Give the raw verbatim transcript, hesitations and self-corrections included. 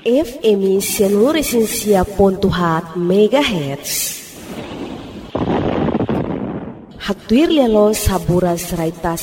F M seluruh pontuhat megahertz. Hatuir lelo sabura seraitas